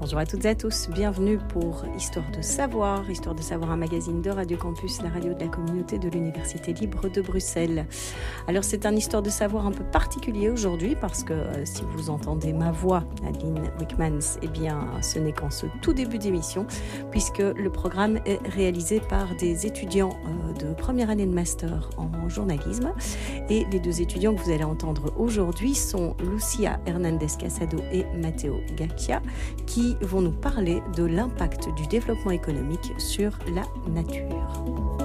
Bonjour à toutes et à tous, bienvenue pour Histoire de savoir, un magazine de Radio Campus, la radio de la communauté de l'Université libre de Bruxelles. Alors c'est un Histoire de savoir un peu particulier aujourd'hui parce que si vous entendez ma voix, Adeline Wickmans, eh bien ce n'est qu'en ce tout début d'émission puisque le programme est réalisé par des étudiants de première année de master en journalisme et les deux étudiants que vous allez entendre aujourd'hui sont Lucia Hernandez-Casado et Matteo Gacchia qui vont nous parler de l'impact du développement économique sur la nature.